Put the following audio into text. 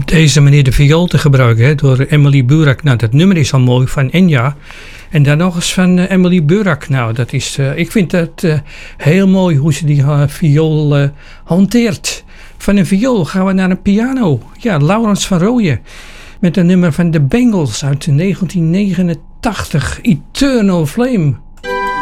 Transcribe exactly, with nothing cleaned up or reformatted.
op deze manier de viool te gebruiken, hè, door Emily Burak. Nou, dat nummer is al mooi van Enya. En dan nog eens van uh, Emily Burak. Nou, dat is, uh, ik vind het uh, heel mooi hoe ze die uh, viool uh, hanteert. Van een viool gaan we naar een piano. Ja, Laurens van Rooyen. Met een nummer van The Bangles uit negentien negenentachtig. Eternal Flame.